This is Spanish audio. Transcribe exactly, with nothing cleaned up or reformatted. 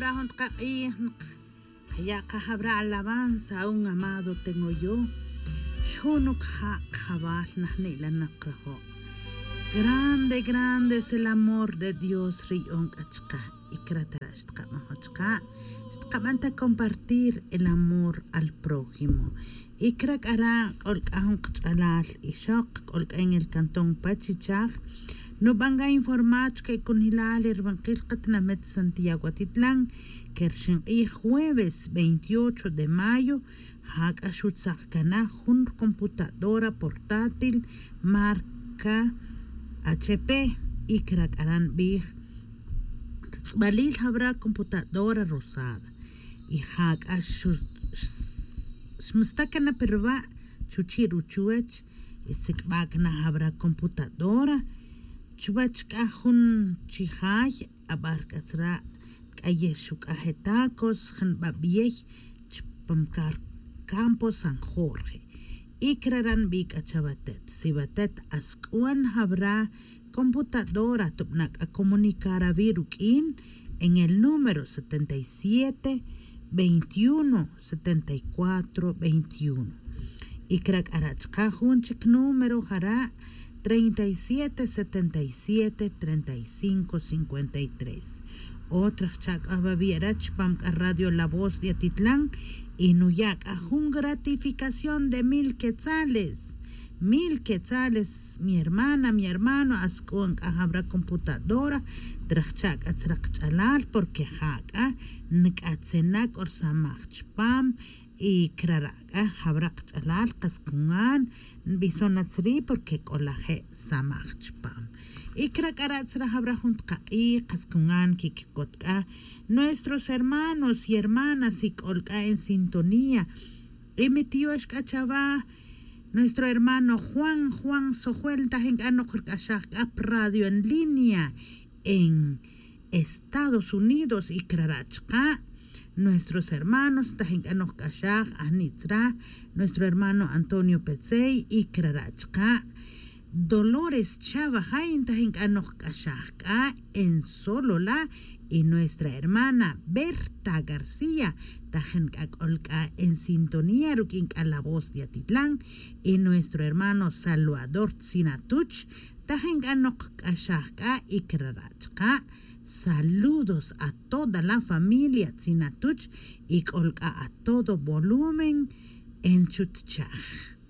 habrá un ya habrá alabanza a un amado tengo yo. Shonuk ha jabal nahnila nakraho. Grande, grande es el amor de Dios rion achka y kratarashka mahochka. Stamanta compartir el amor al prójimo. Y crack hará olkahun kchalal y shok olk en el cantón Pachichaj. No van a informar que con Hilal Erbanquil Katnamet Santiago Atitlán, que el jueves veintiocho de mayo, Hak Ashutzakana, un computadora portátil marca H P y Krakaran Big. Balil habrá computadora rosada y Hak Ashut Smustakana Perva Chuchiru Chuech y Sikbakna habrá computadora. Chubach kahun chihaj abarkasra kayeshuk ajetacos hanbabiej chpamkar Campo San Jorge ikraran bik achabatet sibatet askuan habrá computadora tupnak a comunicar a virukin en el número setenta y siete veintiuno setenta y cuatro veintiuno ikrak arach kahun chik número hará treinta y siete setenta y siete treinta y cinco cincuenta y tres. Otra chak ababierach pam a Radio La Voz de Atitlán y nuyak a un gratificación de mil quetzales. Mil quetzales, mi hermana, mi hermano, ascon habrá computadora, trachak atrachalal porque haka nikatsenak or samach pam. Y kraraga habrá chalal kaskungan bisonatsri porque colaje samachpam y kragaratsra habrá juntka y kaskungan kikikotka nuestros hermanos y hermanas y colca en sintonía y mi tío escachava nuestro hermano Juan Juan Sojuel tajengano kurkashak radio en línea en Estados Unidos y krarachka. Nuestros hermanos Tajenkanok Kashaj Anitra, nuestro hermano Antonio Petzey y Krarachka, Dolores Chavajain Tajenkanok Kashajka en Solola y nuestra hermana Berta García Tajenkakolka en sintonía Rukink a la voz de Atitlán y nuestro hermano Salvador Tzinatuch Tajenkanok Kashajka y Krarachka. Saludos a toda la familia Tzinatuch y colca a todo volumen en Chutchaj.